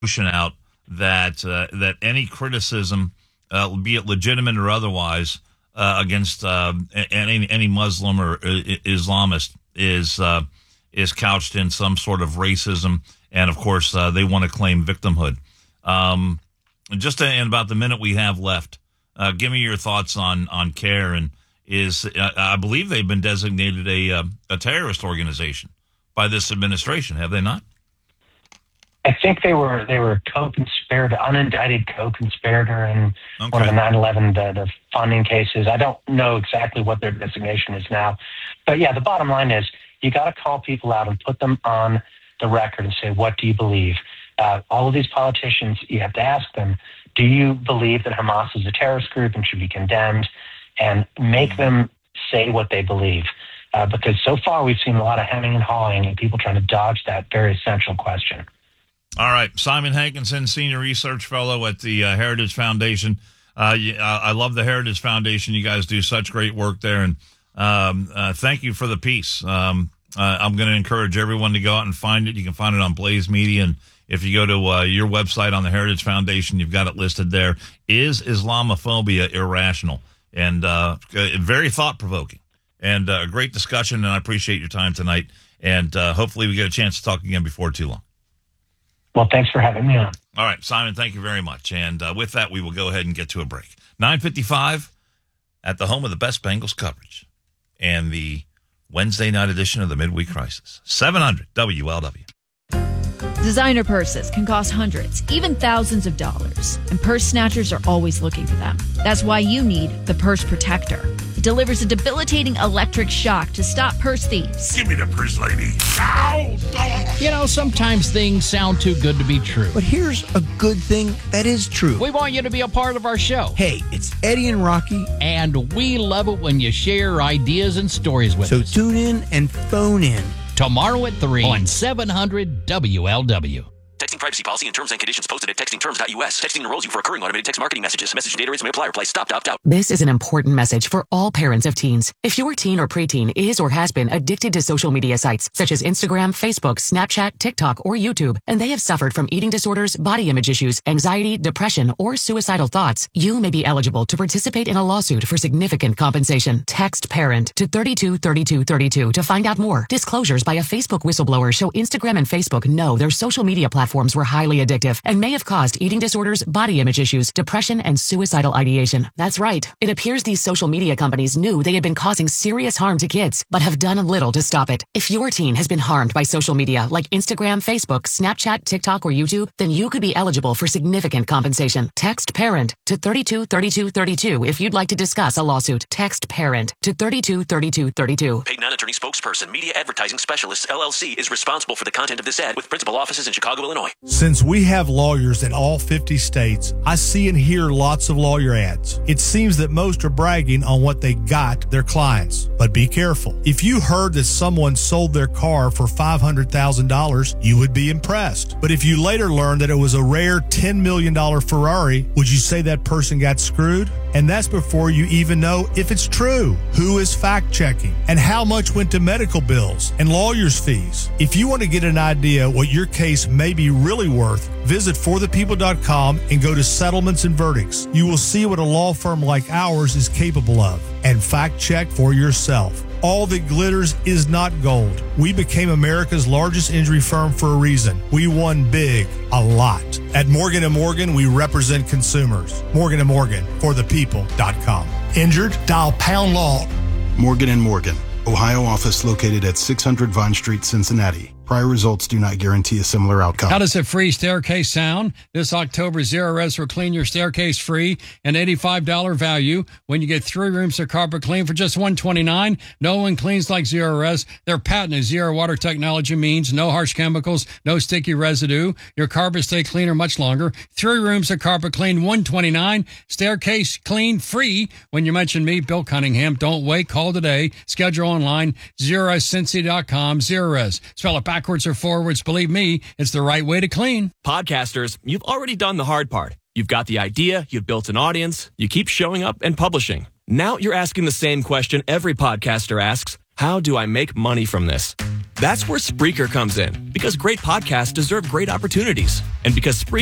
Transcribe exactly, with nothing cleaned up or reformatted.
notion out that uh, that any criticism, uh, be it legitimate or otherwise, uh, against uh, any any Muslim or Islamist is uh, is couched in some sort of racism, and of course uh, they want to claim victimhood. Um, just in about the minute we have left, uh, give me your thoughts on on CAIR, and is uh, I believe they've been designated a uh, a terrorist organization by this administration, have they not? I think they were they were co-conspirator, unindicted co-conspirator in Okay. one of the nine eleven the, the funding cases. I don't know exactly what their designation is now, but yeah, the bottom line is you got to call people out and put them on the record and say, what do you believe? Uh, all of these politicians, you have to ask them, do you believe that Hamas is a terrorist group and should be condemned? And make them say what they believe. Uh, because so far we've seen a lot of hemming and hawing and people trying to dodge that very essential question. All right. Simon Hankinson, Senior Research Fellow at the uh, Heritage Foundation. Uh, you, uh, I love the Heritage Foundation. You guys do such great work there. And um, uh, thank you for the piece. Um, uh, I'm going to encourage everyone to go out and find it. You can find it on Blaze Media. And if you go to uh, your website on the Heritage Foundation, you've got it listed there. Is Islamophobia irrational? And uh, very thought-provoking. And uh, a great discussion, and I appreciate your time tonight. And uh, hopefully we get a chance to talk again before too long. Well, thanks for having me on. All right, Simon, thank you very much. And uh, with that, we will go ahead and get to a break. nine fifty-five at the home of the best Bengals coverage and the Wednesday night edition of the Midweek Crisis. seven hundred W L W. Designer purses can cost hundreds, even thousands of dollars, and purse snatchers are always looking for them. That's why you need the Purse Protector. It delivers a debilitating electric shock to stop purse thieves. Give me the purse, lady. Ow! You know, sometimes things sound too good to be true. But here's a good thing that is true. We want you to be a part of our show. Hey, it's Eddie and Rocky. And we love it when you share ideas and stories with So us. tune in and phone in. Tomorrow at three on seven hundred W L W. Texting privacy policy and terms and conditions posted at texting terms dot U S. Texting enrolls you for recurring automated text marketing messages. Message data rates may apply. Reply stop, opt out. This is an important message for all parents of teens. If your teen or preteen is or has been addicted to social media sites such as Instagram, Facebook, Snapchat, TikTok, or YouTube, and they have suffered from eating disorders, body image issues, anxiety, depression, or suicidal thoughts, you may be eligible to participate in a lawsuit for significant compensation. Text PARENT to thirty-two thirty-two thirty-two to find out more. Disclosures by a Facebook whistleblower show Instagram and Facebook know their social media platforms were highly addictive and may have caused eating disorders, body image issues, depression, and suicidal ideation. That's right. It appears these social media companies knew they had been causing serious harm to kids, but have done little to stop it. If your teen has been harmed by social media like Instagram, Facebook, Snapchat, TikTok, or YouTube, then you could be eligible for significant compensation. Text PARENT to thirty-two thirty-two thirty-two if you'd like to discuss a lawsuit. Text PARENT to thirty-two thirty-two thirty-two. Paid non-attorney spokesperson, Media Advertising Specialists, L L C, is responsible for the content of this ad with principal offices in Chicago, Illinois. Since we have lawyers in all fifty states, I see and hear lots of lawyer ads. It seems that most are bragging on what they got their clients. But be careful. If you heard that someone sold their car for five hundred thousand dollars, you would be impressed. But if you later learned that it was a rare ten million dollars Ferrari, would you say that person got screwed? And that's before you even know if it's true. Who is fact-checking? And how much went to medical bills and lawyers' fees? If you want to get an idea what your case may be really worth, visit for the people dot com and go to settlements and verdicts. You will see what a law firm like ours is capable of. And fact-check for yourself. All that glitters is not gold. We became America's largest injury firm for a reason. We won big, a lot. At Morgan and Morgan, we represent consumers. Morgan and Morgan, for the people dot com. Injured? Dial pound law. Morgan and Morgan, Ohio office located at six hundred Vine Street, Cincinnati. Prior results do not guarantee a similar outcome. How does a free staircase sound? This October, Zero Res will clean your staircase free, an eighty-five dollars value when you get three rooms of carpet clean for just one hundred twenty-nine dollars. No one cleans like Zero Res. Their patented zero water technology means no harsh chemicals, no sticky residue. Your carpet stay cleaner much longer. Three rooms of carpet clean, one hundred twenty-nine dollars. Staircase clean free when you mention me, Bill Cunningham. Don't wait. Call today. Schedule online. zero res cincy dot com. Zero Res. Spell it back. Backwards or forwards, believe me, it's the right way to clean. Podcasters, you've already done the hard part. You've got the idea, you've built an audience, you keep showing up and publishing. Now you're asking the same question every podcaster asks: how do I make money from this? That's where Spreaker comes in, because great podcasts deserve great opportunities. And because Spreaker